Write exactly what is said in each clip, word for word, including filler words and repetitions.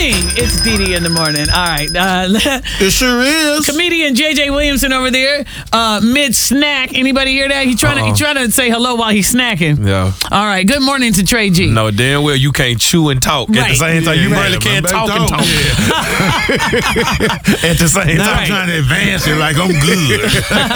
morning. It's Dee Dee in the morning. All right. Uh, it sure is. Comedian J J Williamson over there, uh, mid snack. Anybody hear that? He trying to he trying to say hello while he's snacking. Yeah. All right. Good morning to Trey G. No, damn well you can't chew and talk right. at the same time. Yeah, you yeah, barely yeah, can't man, talk and don't. talk Yeah. at the same Now time. I'm trying to advance it like I'm good.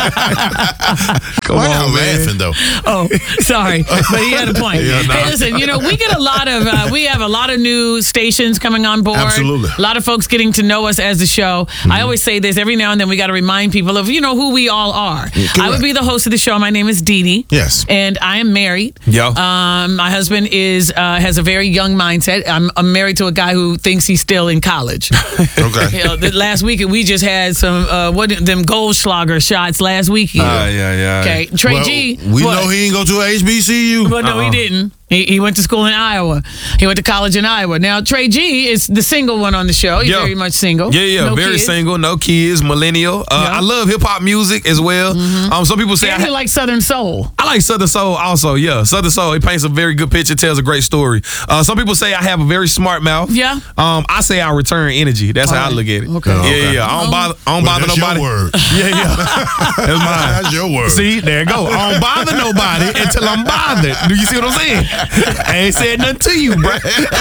Come Why on, y'all man. laughing though? Oh, sorry, but he had a point. Yeah, no. Hey, listen, you know, we get a lot of, uh, we have a lot of new stations coming on board. Absolutely. A lot of folks getting to know us as a show. Mm-hmm. I always say this every now and then. We got to remind people of, you know, who we all are. Correct. I would be the host of the show. My name is Dee Dee. Yes. And I am married. Yeah. Um, my husband is uh, has a very young mindset. I'm, I'm married to a guy who thinks he's still in college. Okay. You know, the, last weekend we just had some uh, what them Goldschlager shots last weekend. Uh, yeah, yeah. Okay, Trey Well, G. we what? know he ain't go to H B C U. Well, no, Uh-uh. he didn't. He, he went to school in Iowa. He went to college in Iowa. Now, Trey G is the single one on the show. He's Yeah. very much single. Yeah, yeah, No very kids. single, no kids, millennial. Uh, Yeah. I love hip hop music as well. Mm-hmm. Um, some people say And I, he like Southern Soul. I like Southern Soul also. Yeah, Southern Soul. It paints a very good picture, tells a great story. Uh, some people say I have a very smart mouth. Yeah. Um, I say I return energy. That's how I right. look at it. Okay. Yeah, Okay. yeah. I don't bother. I don't Well, bother that's nobody. your word. Yeah, yeah. That's mine. That's your word. See, there you go. I don't bother nobody until I'm bothered. Do you see what I'm saying? I ain't said nothing to you, bro.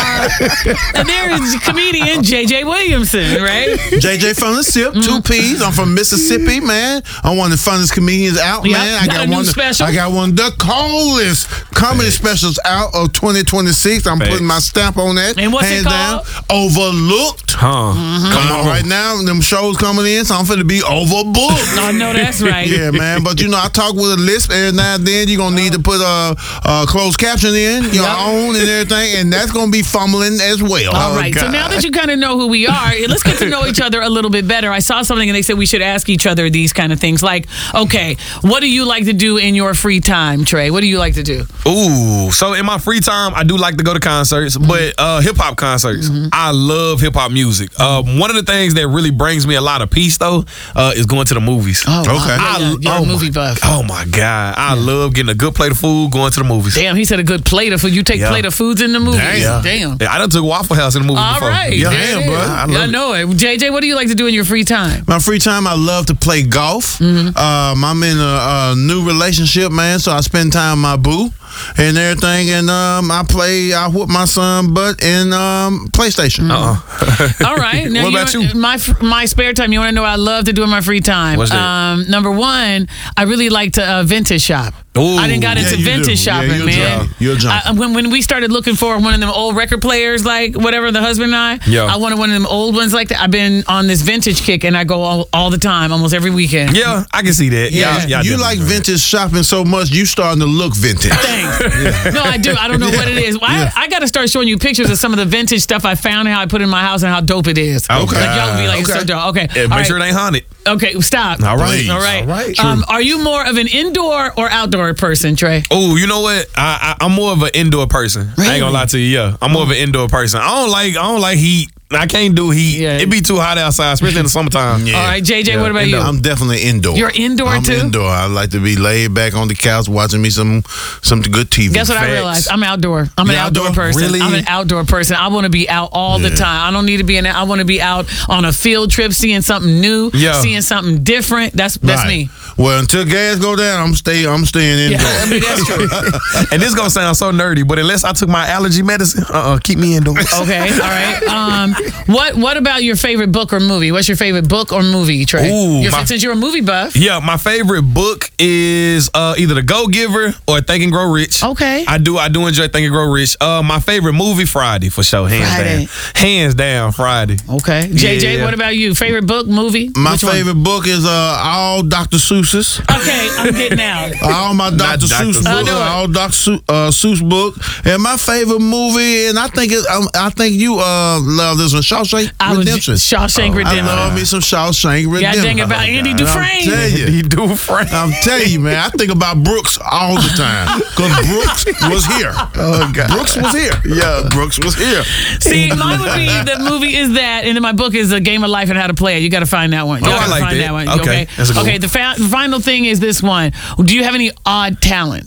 And there is comedian J J Williamson, right? J J from the SIP, Mm-hmm. two P's. I'm from Mississippi, man. I'm one of the funnest comedians out, Yep. man. I Got a new one. Of, special? I got one of the coldest comedy specials out of twenty twenty-six. I'm Facts. putting my stamp on that. And what's it hands called? down. Overlooked. Huh? Mm-hmm. Come on, right now, them shows coming in, so I'm finna be overbooked. I know that's right. Yeah, man. But you know, I talk with a lisp every now and then. You're gonna need to put a, a closed caption in your Yep. own and everything, and that's gonna be fumbling as well. All right. So now that you kind of know who we are, let's get to know each other a little bit better. I saw something and they said we should ask each other these kind of things. Like, okay, what do you like to do in your free time, Trey? What do you like to do? Ooh, so in my free time, I do like to go to concerts, but uh, hip hop concerts. Mm-hmm. I love hip hop music. Uh, one of the things that really brings me a lot of peace, though, uh, is going to the movies. Oh, wow. Okay. Yeah, yeah, you're oh a movie my, buff. Oh my God, I love getting a good plate of food, going to the movies. Damn, he said a good plate of food. You take Yeah. plate of foods in the movies. Damn. Damn. Yeah, I done took Waffle House in the movie All before. right. Yeah, There damn, it bro. is. I I, love it. know it. J J, what do you like to do in your free time? My free time, I love to play golf. Mm-hmm. Um, I'm in a, a new relationship, man, so I spend time with my boo and everything. And um, I play, I whoop my son butt in um, PlayStation. Uh-uh. All right. Now, What about know- you? My my spare time. You want to know what I love to do in my free time? What's that? Um, number one, I really like to uh, vintage shop. Ooh. I didn't got Yeah, into you do. vintage Yeah, shopping, you're a man. junkie. You're a junkie. I, when when we started looking for one of them old record players, like whatever, the husband and I, Yeah. I wanted one of them old ones like that. I've been on this vintage kick, and I go all, all the time, almost every weekend. Yeah, I can see that. Yeah. Yeah, yeah I you definitely like do that. vintage shopping so much, you starting to look vintage. Thanks. No, I do. I don't know what it is. Well, I, I got to start showing you pictures of some of the vintage stuff I found and how I put it in my house and how dope it is. Okay. Like, y'all would be like, it's Okay. so dope. Okay. Yeah, All make right. sure it ain't haunted. Okay, stop. All right. Please. All right. All right. Um, are you more of an indoor or outdoor person, Trey? Oh, you know what? I, I I'm more of an indoor person. I ain't gonna lie to you. Yeah, I'm more of an indoor person. I don't like I don't like heat. I can't do heat. Yeah. It be too hot outside, especially in the summertime. Yeah. All right, J J, Yeah, what about you? I'm definitely indoor. You're indoor, I'm too? indoor. I like to be laid back on the couch watching me some some good T V. Guess what I Facts. realized? I'm outdoor. I'm an You outdoor, outdoor? person. Really? I'm an outdoor person. I want to be out all the Yeah. time. I don't need to be in. I want to be out on a field trip, seeing something new, Yeah. seeing something different. That's that's Right. me. Well, until gas go down, I'm stay. I'm staying Yeah, indoor. I mean, that's true. And this gonna sound so nerdy, but unless I took my allergy medicine, uh, uh keep me indoors. Okay, all right. Um, what what about your favorite book or movie? What's your favorite book or movie, Trey? Ooh, You're, my- since you're a movie buff. Yeah, my favorite book is uh, either The Go Giver or Think and Grow Rich. Okay. I do I do enjoy Think and Grow Rich. Uh, my favorite movie, Friday, for sure. Hands Friday. down. Hands down, Friday. Okay. J J, Yeah. what about you? Favorite book, movie? My Which one? favorite book is uh, all Doctor Seuss's. Okay, I'm getting out. All my Doctor Doctor Seuss Seuss. I books, know it. all Doctor Seuss, uh, Seuss book, and my favorite movie, and I think it, um, I think you uh, love this one, Shawshank I was Redemption. Shawshank I Redemption. love me some Shawshank God Redemption. dang it, about Andy Dufresne. I'm telling you. He do Frank. I'm telling you, man. I think about Brooks all the time because Brooks was here. Oh God. Brooks was here. Yeah, Brooks was here. See, mine would be the movie is that, and then my book is A Game of Life and How to Play It. You got to find that one. You Oh, gotta I like find that. one. Okay, Okay. that's a good okay. one. The, fa- the final thing is this one. Do you have any odd talents?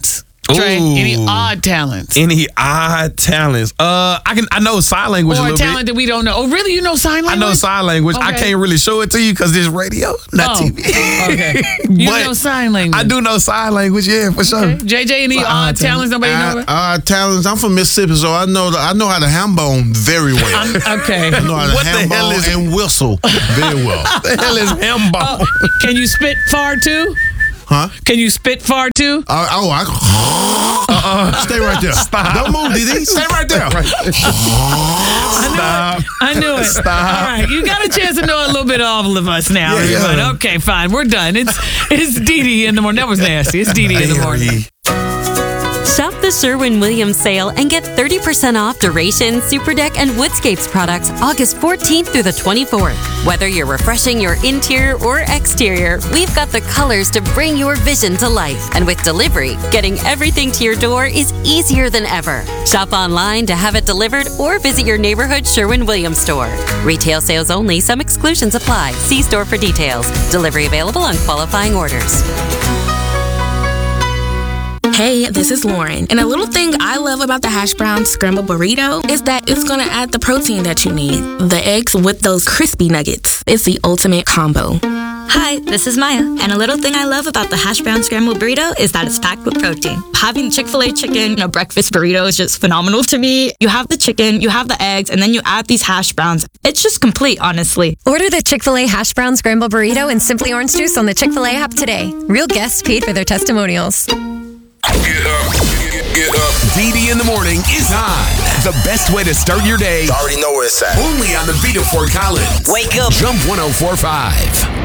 Trey, Ooh. any odd talents? Any odd talents? Uh, I can. I know sign language a Or a little talent bit. that we don't know. Oh, really? You know sign I language? know sign language. I Okay. can't really show it to you because this radio, not Oh, T V. okay. You But know sign language. I do know sign language. Yeah, for sure. Okay. J J, any For odd odd talents nobody know Uh, about? uh, talents. I'm from Mississippi, so I know the, I know how to ham bone very well. I'm- okay. I know how to What the ham hell bone is- and whistle very well. What the hell is ham bone? Oh, can you spit far too? Huh? Can you spit far too? Uh, oh, I. Uh-uh. Stay right there. Stop. Don't move, D D. Stay right there. Stop. I knew it. Stop. All right, you got a chance to know a little bit of all of us now. Yeah, everyone. yeah. Okay, fine. We're done. It's it's Dee Dee in the morning. That was nasty. It's Dee Dee in the morning. Very. Shop the Sherwin-Williams sale and get thirty percent off Duration, Superdeck, and Woodscapes products August fourteenth through the twenty-fourth. Whether you're refreshing your interior or exterior, we've got the colors to bring your vision to life. And with delivery, getting everything to your door is easier than ever. Shop online to have it delivered or visit your neighborhood Sherwin-Williams store. Retail sales only. Some exclusions apply. See store for details. Delivery available on qualifying orders. Hey, this is Lauren. And a little thing I love about the hash brown scrambled burrito is that it's gonna add the protein that you need. The eggs with those crispy nuggets. It's the ultimate combo. Hi, this is Maya, and a little thing I love about the hash brown scrambled burrito is that it's packed with protein. Having Chick-fil-A chicken in a breakfast burrito is just phenomenal to me. You have the chicken, you have the eggs, and then you add these hash browns. It's just complete, honestly. Order the Chick-fil-A Hash Brown Scramble Burrito and Simply Orange Juice on the Chick-fil-A app today. Real guests paid for their testimonials. Get up. Get, get up. Dee Dee in the morning is on. The best way to start your day. You already know where it's at. Only on the beat of Fort Collins. Wake up. Jump one oh four point five.